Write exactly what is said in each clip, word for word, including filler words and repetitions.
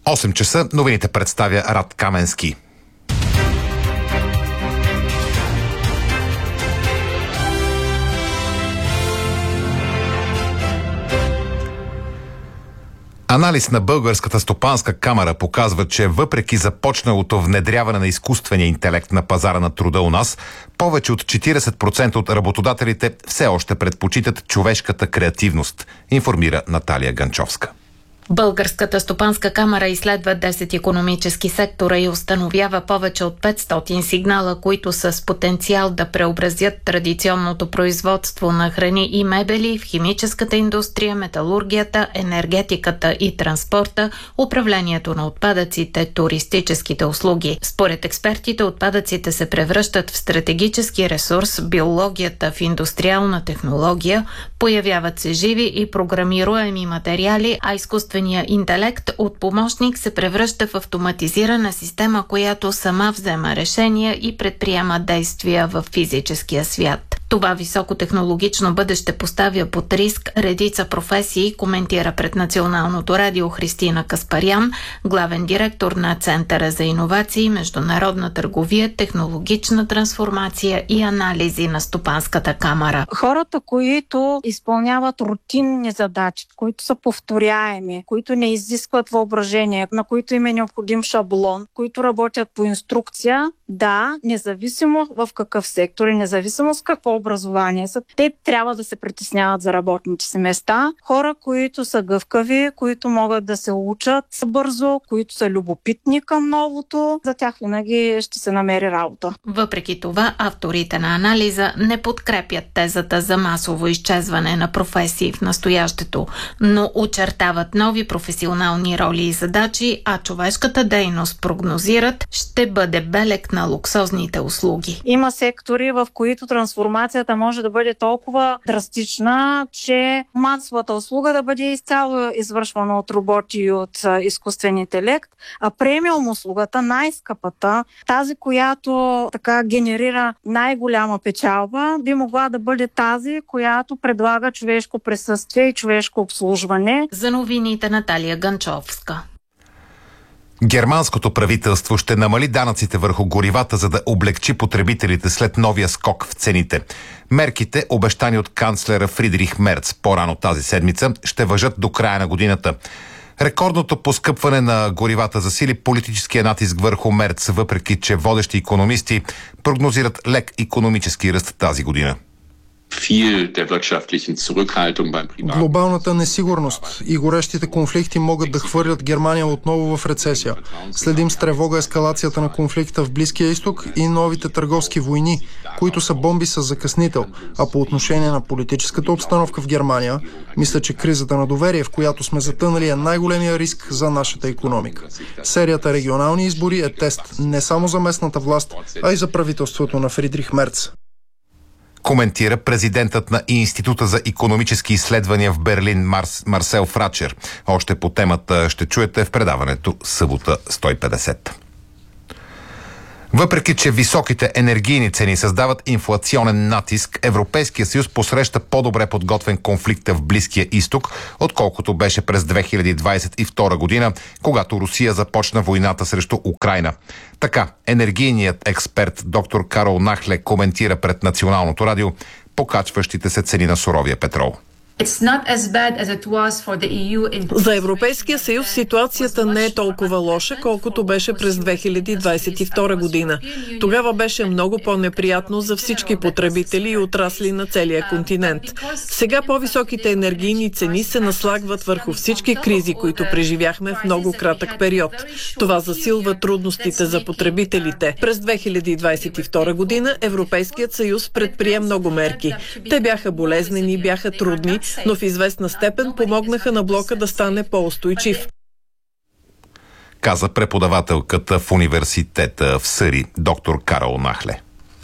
осем часа новините представя Рад Каменски. Анализ на Българската стопанска камара показва, че въпреки започналото внедряване на изкуствения интелект на пазара на труда у нас, повече от четиридесет процента от работодателите все още предпочитат човешката креативност, информира Наталия Ганчовска. Българската стопанска камара изследва десет икономически сектора и установява повече от петстотин сигнала, които са с потенциал да преобразят традиционното производство на храни и мебели в химическата индустрия, металургията, енергетиката и транспорта, управлението на отпадъците, туристическите услуги. Според експертите, отпадъците се превръщат в стратегически ресурс, биологията в индустриална технология, появяват се живи и програмируеми материали, а изкуственият интелект от помощник се превръща в автоматизирана система, която сама взема решения и предприема действия в физическия свят. Това високотехнологично бъдеще поставя под риск редица професии, коментира пред Националното радио Христина Каспарян, главен директор на Центъра за иновации, международна търговия, технологична трансформация и анализи на Стопанската камара. Хората, които изпълняват рутинни задачи, които са повторяеми, които не изискват въображение, на които им е необходим шаблон, които работят по инструкция, да, независимо в какъв сектор и независимо с какво образование са, те трябва да се притесняват за работните си места. Хора, които са гъвкави, които могат да се учат бързо, които са любопитни към новото, за тях винаги ще се намери работа. Въпреки това, авторите на анализа не подкрепят тезата за масово изчезване на професии в настоящето, но очертават нови професионални роли и задачи, а човешката дейност, прогнозират, ще бъде белег на луксозните услуги. Има сектори, в които трансформацията може да бъде толкова драстична, че масовата услуга да бъде изцяло извършвана от роботи и от изкуствен интелект, а премиум услугата, най-скъпата, тази, която така генерира най-голяма печалба, би могла да бъде тази, която предлага човешко присъствие и човешко обслужване. За новините Наталия Ганчовска. Германското правителство ще намали данъците върху горивата, за да облегчи потребителите след новия скок в цените. Мерките, обещани от канцлера Фридрих Мерц по-рано тази седмица, ще важат до края на годината. Рекордното поскъпване на горивата засили политическия натиск върху Мерц, въпреки че водещи икономисти прогнозират лек икономически ръст тази година. Глобалната несигурност и горещите конфликти могат да хвърлят Германия отново в рецесия. Следим с тревога ескалацията на конфликта в Близкия изток и новите търговски войни, които са бомби с закъснител. А по отношение на политическата обстановка в Германия, мисля, че кризата на доверие, в която сме затънали, е най-големия риск за нашата икономика. Серията регионални избори е тест не само за местната власт, а и за правителството на Фридрих Мерц. Коментира президентът на Института за икономически изследвания в Берлин Марс, Марсел Фрачер. Още по темата ще чуете в предаването Събота сто и петдесет. Въпреки че високите енергийни цени създават инфлационен натиск, Европейския съюз посреща по-добре подготвен конфликта в Близкия изток, отколкото беше през две хиляди двадесет и втора година, когато Русия започна войната срещу Украйна. Така, енергийният експерт доктор Карол Нахле коментира пред Националното радио покачващите се цени на суровия петрол. За Европейския съюз ситуацията не е толкова лоша, колкото беше през две хиляди двадесет и втора година. Тогава беше много по-неприятно за всички потребители и отрасли на целия континент. Сега по-високите енергийни цени се наслагват върху всички кризи, които преживяхме в много кратък период. Това засилва трудностите за потребителите. През две хиляди двадесет и втора година Европейският съюз предприе много мерки. Те бяха болезнени, бяха трудни, но в известна степен помогнаха на блока да стане по-устойчив. Каза преподавателката в университета в Съри, доктор Карол Нахле.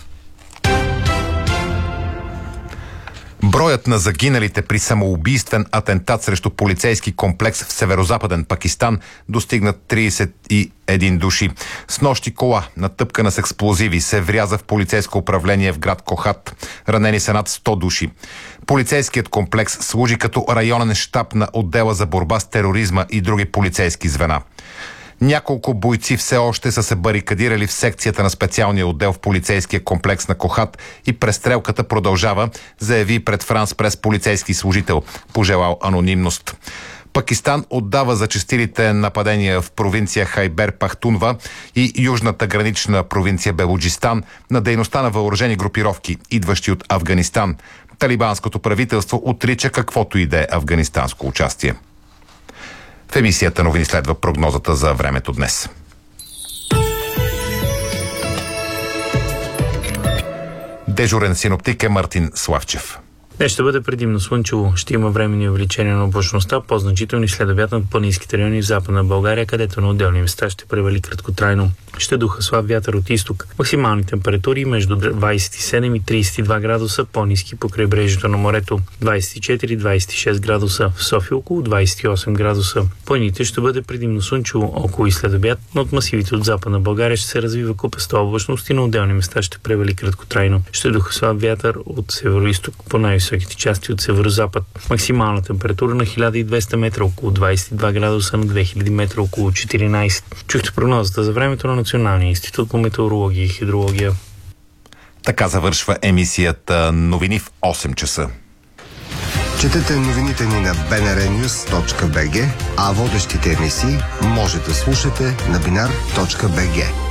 Броят на загиналите при самоубийствен атентат срещу полицейски комплекс в северозападен Пакистан достигна тридесет и един души. Снощи кола, натъпкана с експлозиви, се вряза в полицейско управление в град Кохат. Ранени са над сто души. Полицейският комплекс служи като районен щаб на отдела за борба с тероризма и други полицейски звена. Няколко бойци все още са се барикадирали в секцията на специалния отдел в полицейския комплекс на Кохат и престрелката продължава, заяви пред Франс прес полицейски служител, пожелал анонимност. Пакистан отдава зачестилите нападения в провинция Хайбер Пахтунва и южната гранична провинция Белуджистан на дейността на въоръжени групировки, идващи от Афганистан. Талибанското правителство отрича каквото и да е афганистанско участие. В емисията новини следва прогнозата за времето днес. Дежурен синоптик е Мартин Славчев. Днес ще бъде предимно слънчево. Ще има временни увеличения на облачността, по-значителни следобед над планинските райони в Западна България, където на отделни места ще превали краткотрайно. Ще духа слаб вятър от изток. Максимални температури между двадесет и седем и тридесет и два градуса, по-ниски по крайбрежието на морето. двадесет и четири до двадесет и шест градуса. В София около двадесет и осем градуса. Планините ще бъде предимно слънчево около и следобед, но от масивите от Западна България ще се развива купеста облачност и на отделни места ще превали краткотрайно. Ще духа слаб вятър от североизток по най-високите части от северозапад. Максимална температура на хиляда и двеста метра около двадесет и два градуса, на две хиляди метра около четиринадесет. Чухте прогнозата за времето на Националния институт по метеорология и хидрология. Така завършва емисията Новини в осем часа. Четете новините ни на би ен ар нюс точка би джи, а водещите емисии може да слушате на бинар точка би джи.